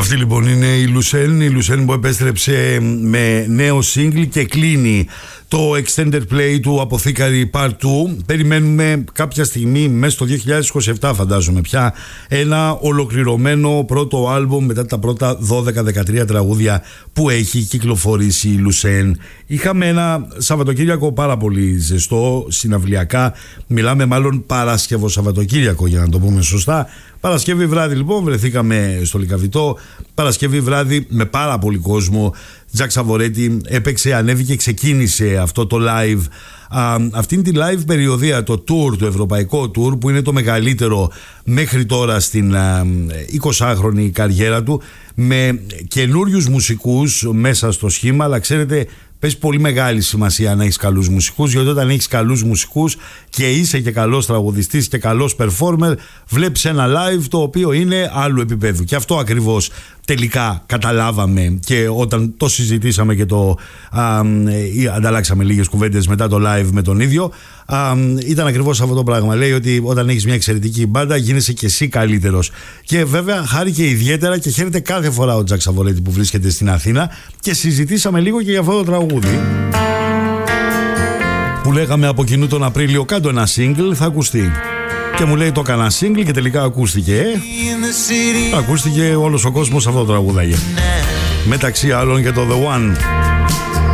Αυτή λοιπόν είναι η Λουσέν που επέστρεψε με νέο single και κλείνει το extended play του Αποθήκαρη Part 2. Περιμένουμε κάποια στιγμή μέσα στο 2027 φαντάζομαι πια ένα ολοκληρωμένο πρώτο άλμπουμ μετά τα πρώτα 12-13 τραγούδια που έχει κυκλοφορήσει η Λουσέν. Είχαμε ένα Σαββατοκύριακο πάρα πολύ ζεστό συναυλιακά, μιλάμε μάλλον Παρασκευό Σαββατοκύριακο για να το πούμε σωστά. Παρασκευή βράδυ λοιπόν βρεθήκαμε στο Λυκαβητό, Παρασκευή βράδυ με πάρα πολύ κόσμο. Τζακ Σαβορέτη έπαιξε, ανέβηκε, ξεκίνησε αυτό το live, αυτήν τη live περιοδία, το tour, το ευρωπαϊκό tour που είναι το μεγαλύτερο μέχρι τώρα στην 20χρονη καριέρα του, με καινούριους μουσικούς μέσα στο σχήμα, αλλά ξέρετε παίζει πολύ μεγάλη σημασία να έχεις καλούς μουσικούς, γιατί όταν έχεις καλούς μουσικούς και είσαι και καλός τραγουδιστής και καλός performer, βλέπεις ένα live το οποίο είναι άλλου επίπεδου. Και αυτό ακριβώς τελικά καταλάβαμε και όταν το συζητήσαμε και το ανταλλάξαμε λίγες κουβέντες μετά το live με τον ίδιο, ήταν ακριβώς αυτό το πράγμα. Λέει ότι όταν έχεις μια εξαιρετική μπάντα γίνεσαι και εσύ καλύτερος. Και βέβαια χάρηκε ιδιαίτερα και χαίρεται κάθε φορά ο Τζακ Σαβορέτη που βρίσκεται στην Αθήνα και συζητήσαμε λίγο και για αυτό το τραγούδι που λέγαμε από κοινού τον Απρίλιο κάτω ένα single θα ακουστεί. Και μου λέει το έκανα single και τελικά ακούστηκε. Ακούστηκε όλος ο κόσμος αυτό το τραγούδαγε. Μεταξύ άλλων και το The One.